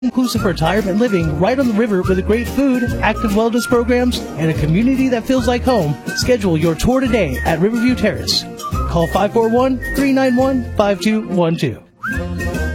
Inclusive retirement living right on the river with great food, active wellness programs, and a community that feels like home. Schedule your tour today at Riverview Terrace. Call 541-391-5212.